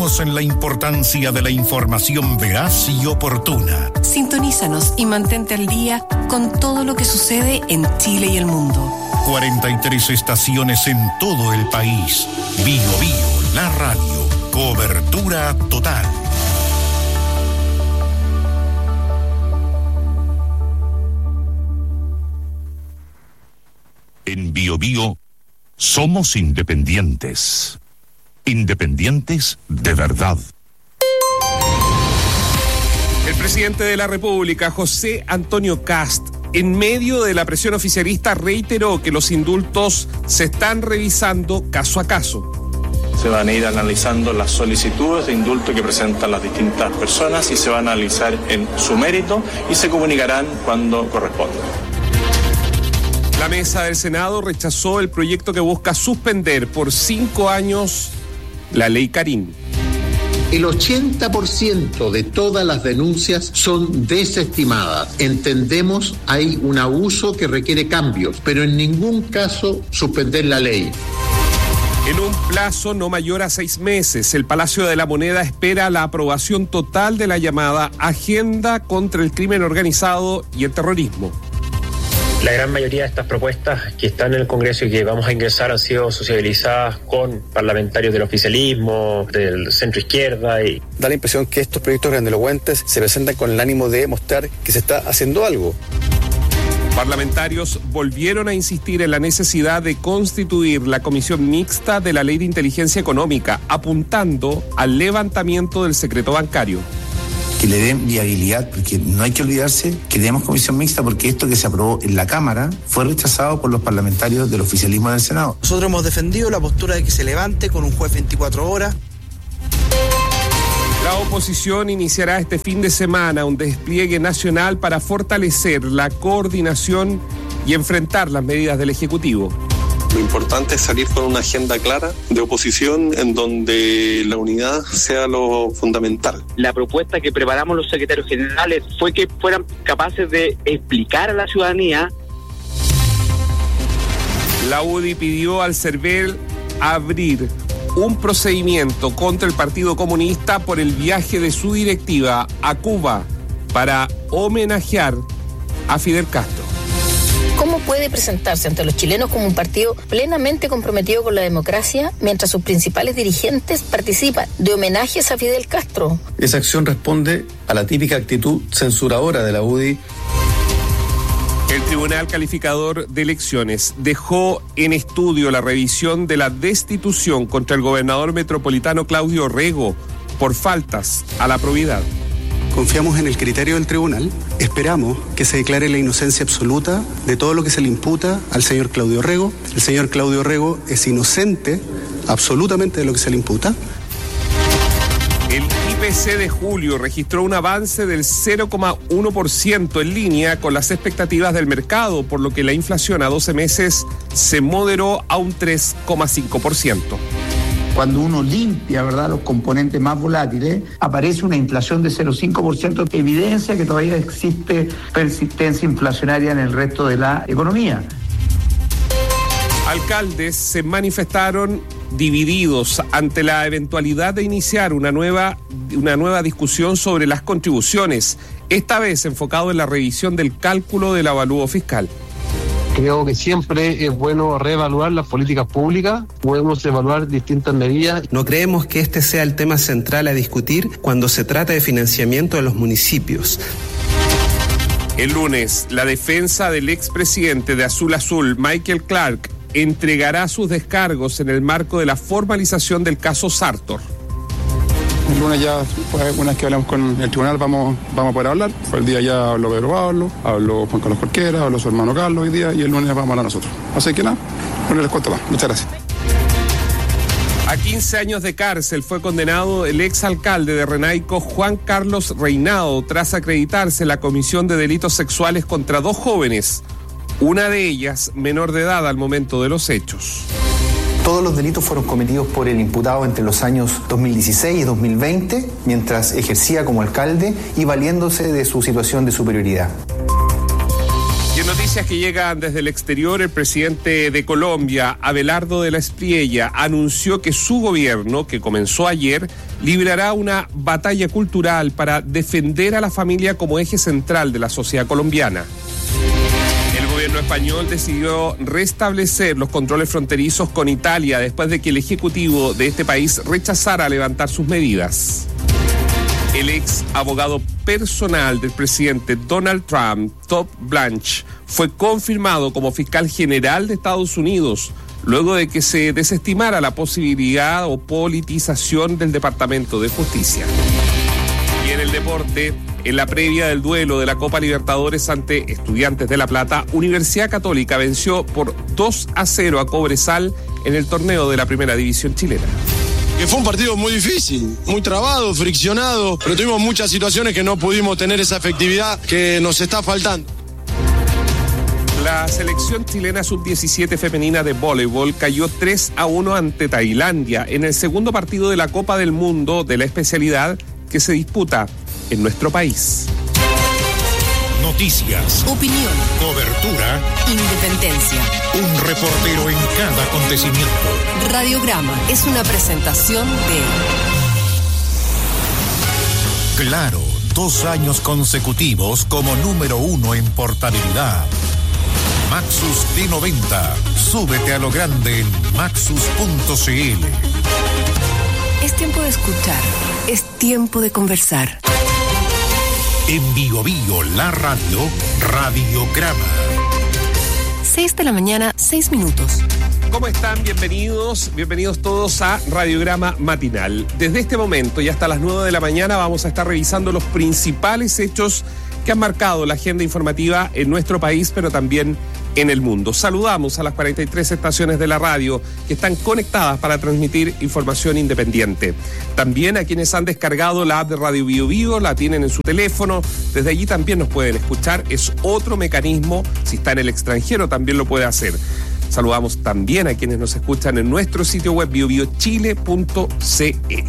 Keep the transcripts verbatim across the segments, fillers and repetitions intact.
Creemos en la importancia de la información veraz y oportuna. Sintonízanos y mantente al día con todo lo que sucede en Chile y el mundo. cuarenta y tres estaciones en todo el país. Bio Bio, la radio. Cobertura total. En Bio Bio somos independientes. Independientes de verdad. El presidente de la República, José Antonio Kast, en medio de la presión oficialista, reiteró que los indultos se están revisando caso a caso. Se van a ir analizando las solicitudes de indulto que presentan las distintas personas y se van a analizar en su mérito y se comunicarán cuando corresponda. La mesa del Senado rechazó el proyecto que busca suspender por cinco años la ley Karim. El ochenta por ciento de todas las denuncias son desestimadas. Entendemos hay un abuso que requiere cambios, pero en ningún caso suspender la ley. En un plazo no mayor a seis meses, el Palacio de la Moneda espera la aprobación total de la llamada Agenda contra el Crimen Organizado y el Terrorismo. La gran mayoría de estas propuestas que están en el Congreso y que vamos a ingresar han sido sociabilizadas con parlamentarios del oficialismo, del centro izquierda. Y da la impresión que estos proyectos grandilocuentes se presentan con el ánimo de mostrar que se está haciendo algo. Parlamentarios volvieron a insistir en la necesidad de constituir la comisión mixta de la Ley de Inteligencia Económica, apuntando al levantamiento del secreto bancario. Que le den viabilidad, porque no hay que olvidarse que tenemos comisión mixta porque esto que se aprobó en la Cámara fue rechazado por los parlamentarios del oficialismo del Senado. Nosotros hemos defendido la postura de que se levante con un juez veinticuatro horas. La oposición iniciará este fin de semana un despliegue nacional para fortalecer la coordinación y enfrentar las medidas del Ejecutivo. Lo importante es salir con una agenda clara de oposición en donde la unidad sea lo fundamental. La propuesta que preparamos los secretarios generales fue que fueran capaces de explicar a la ciudadanía. La U D I pidió al CERVEL abrir un procedimiento contra el Partido Comunista por el viaje de su directiva a Cuba para homenajear a Fidel Castro. ¿Cómo puede presentarse ante los chilenos como un partido plenamente comprometido con la democracia mientras sus principales dirigentes participan de homenajes a Fidel Castro? Esa acción responde a la típica actitud censuradora de la U D I. El Tribunal Calificador de Elecciones dejó en estudio la revisión de la destitución contra el gobernador metropolitano Claudio Rego por faltas a la probidad. Confiamos en el criterio del tribunal, esperamos que se declare la inocencia absoluta de todo lo que se le imputa al señor Claudio Rego. El señor Claudio Rego es inocente absolutamente de lo que se le imputa. El I P C de julio registró un avance del cero coma uno por ciento en línea con las expectativas del mercado, por lo que la inflación a doce meses se moderó a un tres coma cinco por ciento. Cuando uno limpia, ¿verdad?, los componentes más volátiles, aparece una inflación de cero coma cinco por ciento, evidencia que todavía existe persistencia inflacionaria en el resto de la economía. Alcaldes se manifestaron divididos ante la eventualidad de iniciar una nueva, una nueva discusión sobre las contribuciones, esta vez enfocado en la revisión del cálculo del avalúo fiscal. Creo que siempre es bueno reevaluar las políticas públicas, podemos evaluar distintas medidas. No creemos que este sea el tema central a discutir cuando se trata de financiamiento de los municipios. El lunes, la defensa del expresidente de Azul Azul, Michael Clark, entregará sus descargos en el marco de la formalización del caso Sartor. El lunes ya, pues, una vez que hablamos con el tribunal, vamos, vamos a poder hablar. Fue el día ya habló Pedro Pablo, habló Juan Carlos Jorquera, habló su hermano Carlos hoy día, y el lunes vamos a hablar nosotros. Así que nada, no les cuento más. Muchas gracias. A quince años de cárcel fue condenado el exalcalde de Renaico, Juan Carlos Reinado, tras acreditarse la comisión de delitos sexuales contra dos jóvenes, una de ellas menor de edad al momento de los hechos. Todos los delitos fueron cometidos por el imputado entre los años dos mil dieciséis y dos mil veinte, mientras ejercía como alcalde y valiéndose de su situación de superioridad. Y en noticias Noticias que llegan desde el exterior. El presidente de Colombia, Abelardo de la Espriella, anunció que su gobierno, que comenzó ayer, librará una batalla cultural para defender a la familia como eje central de la sociedad colombiana. El gobierno español decidió restablecer los controles fronterizos con Italia después de que el ejecutivo de este país rechazara levantar sus medidas. El ex abogado personal del presidente Donald Trump, Todd Blanche, fue confirmado como fiscal general de Estados Unidos, luego de que se desestimara la posibilidad o politización del Departamento de Justicia. Y en el deporte, en la previa del duelo de la Copa Libertadores ante Estudiantes de La Plata, Universidad Católica venció por dos a cero a Cobresal en el torneo de la Primera División chilena. Que fue un partido muy difícil, muy trabado, friccionado, pero tuvimos muchas situaciones que no pudimos tener esa efectividad que nos está faltando. La selección chilena sub diecisiete femenina de voleibol cayó tres a uno ante Tailandia en el segundo partido de la Copa del Mundo de la especialidad que se disputa en nuestro país. Noticias, opinión, cobertura, independencia. Un reportero en cada acontecimiento. Radiograma es una presentación de Claro, dos años consecutivos como número uno en portabilidad. Maxus D noventa. Súbete a lo grande en maxus punto c l. Es tiempo de escuchar, es tiempo de conversar. En Bio Bio, la radio, Radiograma. Seis de la mañana, seis minutos. ¿Cómo están? Bienvenidos, bienvenidos todos a Radiograma Matinal. Desde este momento y hasta las nueve de la mañana vamos a estar revisando los principales hechos que han marcado la agenda informativa en nuestro país, pero también en el mundo. Saludamos a las cuarenta y tres estaciones de la radio que están conectadas para transmitir información independiente. También a quienes han descargado la app de Radio Bio Bio, la tienen en su teléfono, desde allí también nos pueden escuchar. Es otro mecanismo, si está en el extranjero también lo puede hacer. Saludamos también a quienes nos escuchan en nuestro sitio web bio bio chile punto c l.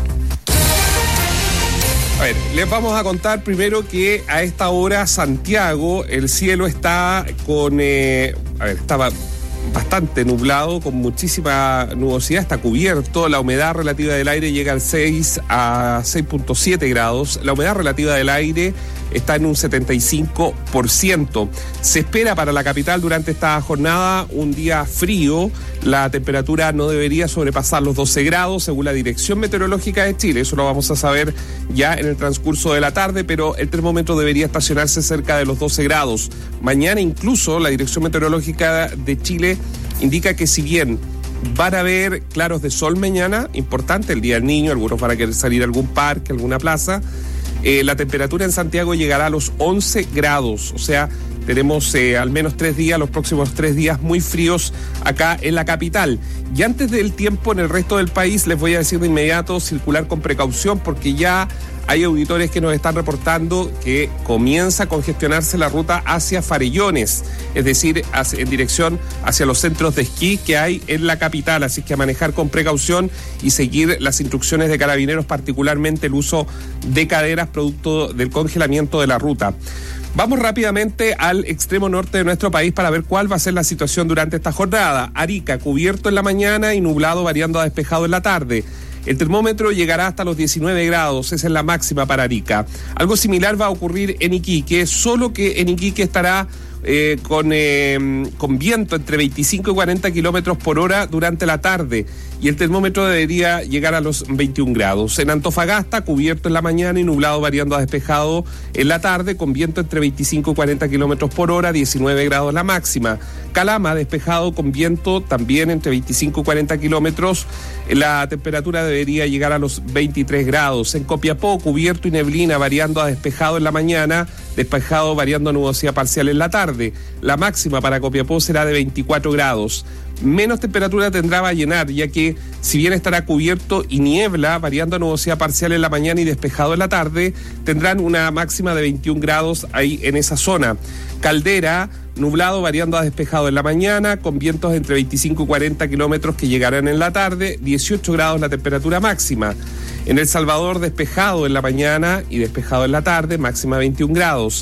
A ver, les vamos a contar primero que a esta hora Santiago, el cielo está con, eh, a ver, estaba bastante nublado, con muchísima nubosidad, está cubierto, la humedad relativa del aire llega al seis a seis punto siete grados, la humedad relativa del aire está en un setenta y cinco por ciento. Se espera para la capital durante esta jornada un día frío, la temperatura no debería sobrepasar los doce grados según la Dirección Meteorológica de Chile, eso lo vamos a saber ya en el transcurso de la tarde, pero el termómetro debería estacionarse cerca de los doce grados. Mañana incluso la Dirección Meteorológica de Chile indica que si bien van a haber claros de sol mañana, importante el Día del Niño, algunos van a querer salir a algún parque, alguna plaza, Eh, la temperatura en Santiago llegará a los once grados, o sea, tenemos eh, al menos tres días, los próximos tres días muy fríos acá en la capital. Y antes del tiempo en el resto del país, les voy a decir de inmediato, circular con precaución, porque ya hay auditores que nos están reportando que comienza a congestionarse la ruta hacia Farellones, es decir, hacia, en dirección hacia los centros de esquí que hay en la capital, así que a manejar con precaución y seguir las instrucciones de Carabineros, particularmente el uso de caderas producto del congelamiento de la ruta. Vamos rápidamente al extremo norte de nuestro país para ver cuál va a ser la situación durante esta jornada. Arica, cubierto en la mañana y nublado variando a despejado en la tarde. El termómetro llegará hasta los diecinueve grados, esa es la máxima para Arica. Algo similar va a ocurrir en Iquique, solo que en Iquique estará eh, con, eh, con viento entre veinticinco y cuarenta kilómetros por hora durante la tarde y el termómetro debería llegar a los veintiún grados. En Antofagasta, cubierto en la mañana y nublado variando a despejado en la tarde, con viento entre veinticinco y cuarenta kilómetros por hora, diecinueve grados la máxima. Calama, despejado con viento también entre veinticinco y cuarenta kilómetros, la temperatura debería llegar a los veintitrés grados. En Copiapó, cubierto y neblina variando a despejado en la mañana, despejado variando a nubosidad parcial en la tarde. La máxima para Copiapó será de veinticuatro grados. Menos temperatura tendrá Vallenar, ya que si bien estará cubierto y niebla, variando a nubosidad parcial en la mañana y despejado en la tarde, tendrán una máxima de veintiún grados ahí en esa zona. Caldera, nublado variando a despejado en la mañana, con vientos entre veinticinco y cuarenta kilómetros que llegarán en la tarde, dieciocho grados la temperatura máxima. En El Salvador, despejado en la mañana y despejado en la tarde, máxima veintiún grados.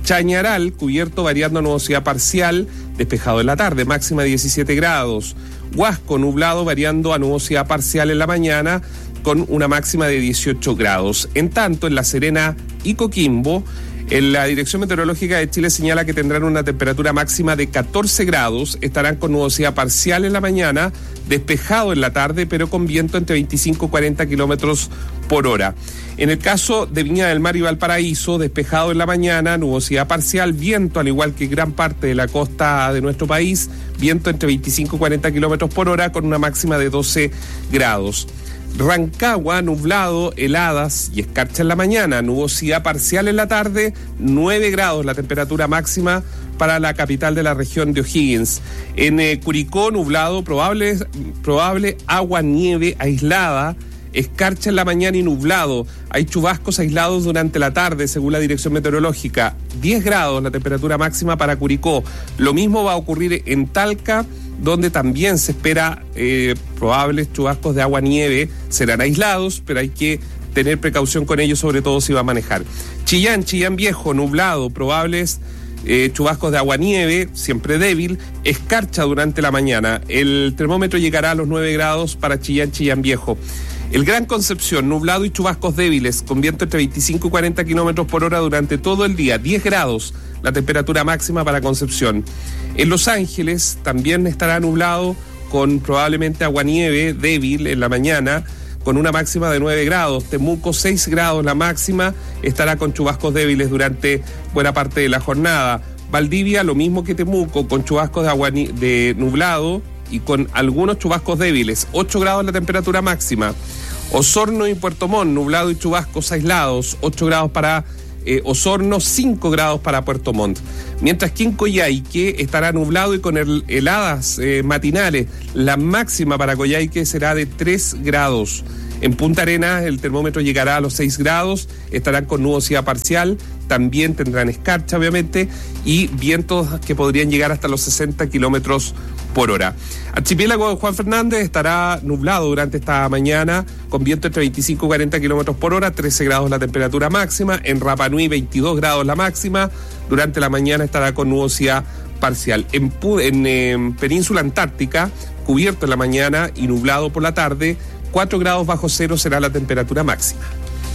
Chañaral, cubierto variando a nubosidad parcial, despejado en la tarde, máxima diecisiete grados. Huasco, nublado variando a nubosidad parcial en la mañana, con una máxima de dieciocho grados. En tanto, en La Serena y Coquimbo, en la Dirección Meteorológica de Chile señala que tendrán una temperatura máxima de catorce grados, estarán con nubosidad parcial en la mañana, despejado en la tarde, pero con viento entre veinticinco y cuarenta kilómetros por hora. En el caso de Viña del Mar y Valparaíso, despejado en la mañana, nubosidad parcial, viento al igual que gran parte de la costa de nuestro país, viento entre veinticinco y cuarenta kilómetros por hora con una máxima de doce grados. Rancagua, nublado, heladas y escarcha en la mañana, nubosidad parcial en la tarde, nueve grados la temperatura máxima para la capital de la región de O'Higgins. En eh, Curicó, nublado, probable, probable agua, nieve aislada, escarcha en la mañana y nublado. Hay chubascos aislados durante la tarde, según la Dirección Meteorológica. diez grados la temperatura máxima para Curicó. Lo mismo va a ocurrir en Talca, donde también se espera eh, probables chubascos de agua-nieve. Serán aislados, pero hay que tener precaución con ellos, sobre todo si va a manejar. Chillán, Chillán Viejo, nublado, probables eh, chubascos de agua-nieve, siempre débil, escarcha durante la mañana. El termómetro llegará a los nueve grados para Chillán, Chillán Viejo. El Gran Concepción, nublado y chubascos débiles, con viento entre veinticinco y cuarenta kilómetros por hora durante todo el día, diez grados la temperatura máxima para Concepción. En Los Ángeles también estará nublado, con probablemente aguanieve débil en la mañana, con una máxima de nueve grados. Temuco, seis grados la máxima, estará con chubascos débiles durante buena parte de la jornada. Valdivia, lo mismo que Temuco, con chubascos de, aguani- de nublado y con algunos chubascos débiles, ocho grados la temperatura máxima. Osorno y Puerto Montt, nublado y chubascos aislados, ocho grados para eh, Osorno, cinco grados para Puerto Montt. Mientras que en Coyhaique estará nublado y con el, heladas eh, matinales, la máxima para Coyhaique será de tres grados. En Punta Arenas el termómetro llegará a los seis grados, estarán con nubosidad parcial, también tendrán escarcha obviamente, y vientos que podrían llegar hasta los sesenta kilómetros por hora. Archipiélago de Juan Fernández estará nublado durante esta mañana, con viento entre veinticinco y cuarenta kilómetros por hora, trece grados la temperatura máxima. En Rapa Nui, veintidós grados la máxima. Durante la mañana estará con nubosidad parcial. En, en, en Península Antártica, cubierto en la mañana y nublado por la tarde, cuatro grados bajo cero será la temperatura máxima.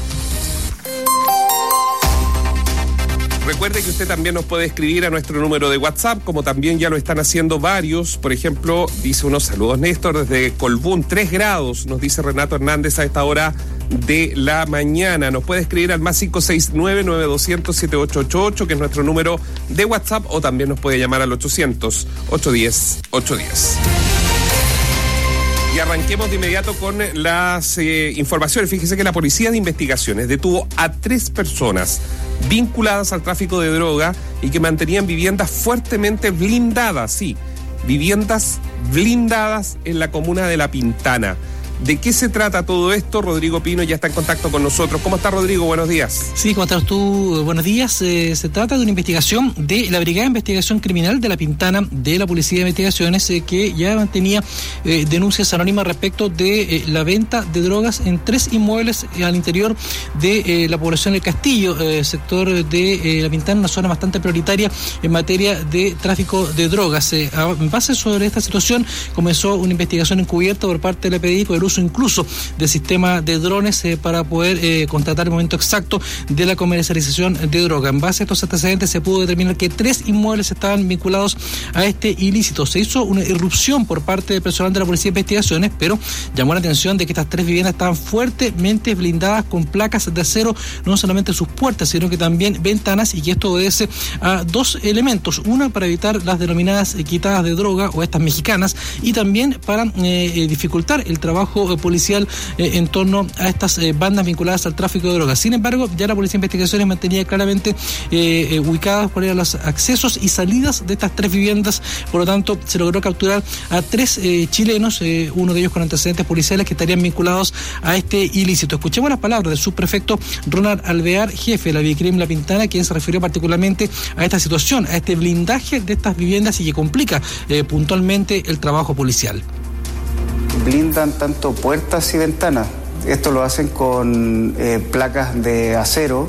Recuerde que usted también nos puede escribir a nuestro número de WhatsApp, como también ya lo están haciendo varios. Por ejemplo, dice unos saludos Néstor desde Colbún, tres grados, nos dice Renato Hernández a esta hora de la mañana. Nos puede escribir al más cinco seis nueve, nueve dos cero cero, siete ocho ocho ocho, que es nuestro número de WhatsApp, o también nos puede llamar al ochocientos, ochocientos diez, ochocientos diez. Y arranquemos de inmediato con las eh, informaciones. Fíjese que la Policía de Investigaciones detuvo a tres personas vinculadas al tráfico de droga y que mantenían viviendas fuertemente blindadas, sí, viviendas blindadas en la comuna de La Pintana. ¿De qué se trata todo esto? Rodrigo Pino ya está en contacto con nosotros. ¿Cómo está, Rodrigo? Buenos días. Sí, ¿cómo estás tú? Buenos días. Eh, se trata de una investigación de la Brigada de Investigación Criminal de La Pintana, de la Policía de Investigaciones, eh, que ya mantenía eh, denuncias anónimas respecto de eh, la venta de drogas en tres inmuebles eh, al interior de eh, la población del Castillo, eh, sector de eh, La Pintana, una zona bastante prioritaria en materia de tráfico de drogas. Eh, en base sobre esta situación, comenzó una investigación encubierta por parte de la P D I por el uso incluso del sistema de drones eh, para poder eh, constatar el momento exacto de la comercialización de droga. En base a estos antecedentes se pudo determinar que tres inmuebles estaban vinculados a este ilícito. Se hizo una irrupción por parte del personal de la Policía de Investigaciones, pero llamó la atención de que estas tres viviendas estaban fuertemente blindadas con placas de acero, no solamente sus puertas, sino que también ventanas, y que esto obedece a dos elementos: una, para evitar las denominadas quitadas de droga o estas mexicanas, y también para eh, dificultar el trabajo policial eh, en torno a estas eh, bandas vinculadas al tráfico de drogas. Sin embargo, ya la Policía de Investigaciones mantenía claramente eh, eh, ubicadas por los accesos y salidas de estas tres viviendas. Por lo tanto, se logró capturar a tres eh, chilenos, eh, uno de ellos con antecedentes policiales, que estarían vinculados a este ilícito. Escuchemos las palabras del subprefecto Ronald Alvear, jefe de la Vicrim La Pintana, quien se refirió particularmente a esta situación, a este blindaje de estas viviendas y que complica eh, puntualmente el trabajo policial. Blindan tanto puertas y ventanas. Esto lo hacen con eh, placas de acero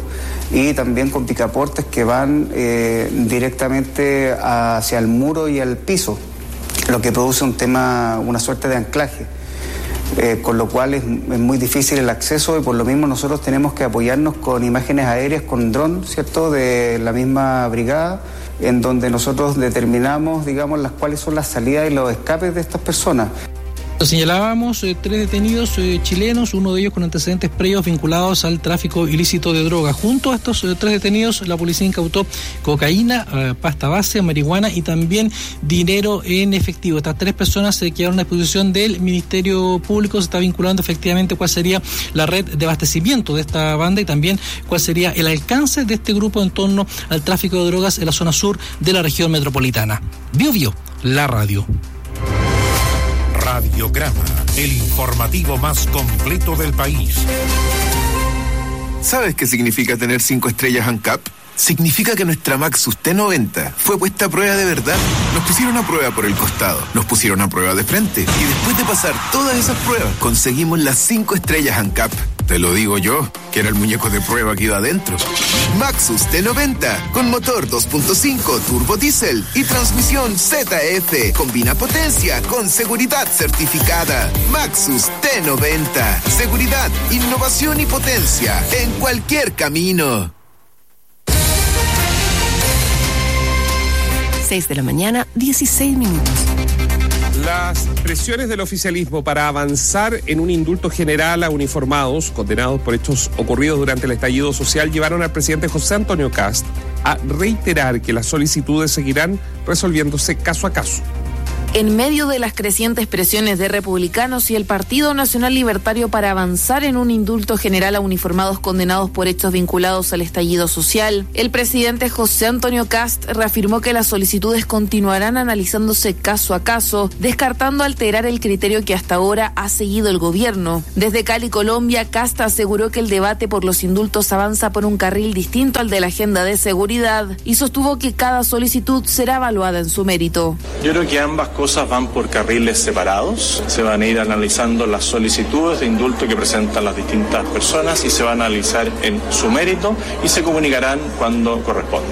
y también con picaportes que van eh, directamente hacia el muro y al piso, lo que produce un tema, una suerte de anclaje. Eh, con lo cual es, es muy difícil el acceso y por lo mismo nosotros tenemos que apoyarnos con imágenes aéreas, con dron, ¿cierto?, de la misma brigada, en donde nosotros determinamos, digamos, las cuáles son las salidas y los escapes de estas personas. Señalábamos eh, tres detenidos eh, chilenos, uno de ellos con antecedentes previos vinculados al tráfico ilícito de drogas. Junto a estos eh, tres detenidos, la policía incautó cocaína, eh, pasta base, marihuana y también dinero en efectivo. Estas tres personas se eh, quedaron a disposición del Ministerio Público. Se está vinculando efectivamente cuál sería la red de abastecimiento de esta banda y también cuál sería el alcance de este grupo en torno al tráfico de drogas en la zona sur de la región metropolitana. Bio Bio, la radio. Radiograma, el informativo más completo del país. ¿Sabes qué significa tener cinco estrellas ANCAP? Significa que nuestra Maxus T noventa fue puesta a prueba de verdad. Nos pusieron a prueba por el costado, nos pusieron a prueba de frente y después de pasar todas esas pruebas conseguimos las cinco estrellas ANCAP. Te lo digo yo, que era el muñeco de prueba que iba adentro. Maxus T noventa, con motor dos punto cinco turbo diésel y transmisión Z F. Combina potencia con seguridad certificada. Maxus T noventa. Seguridad, innovación y potencia en cualquier camino. seis de la mañana, dieciséis minutos. Las presiones del oficialismo para avanzar en un indulto general a uniformados condenados por hechos ocurridos durante el estallido social llevaron al presidente José Antonio Kast a reiterar que las solicitudes seguirán resolviéndose caso a caso. En medio de las crecientes presiones de republicanos y el Partido Nacional Libertario para avanzar en un indulto general a uniformados condenados por hechos vinculados al estallido social, el presidente José Antonio Kast reafirmó que las solicitudes continuarán analizándose caso a caso, descartando alterar el criterio que hasta ahora ha seguido el gobierno. Desde Cali, Colombia, Kast aseguró que el debate por los indultos avanza por un carril distinto al de la agenda de seguridad y sostuvo que cada solicitud será evaluada en su mérito. Yo creo que ambas cosas van por carriles separados. Se van a ir analizando las solicitudes de indulto que presentan las distintas personas y se van a analizar en su mérito y se comunicarán cuando corresponda.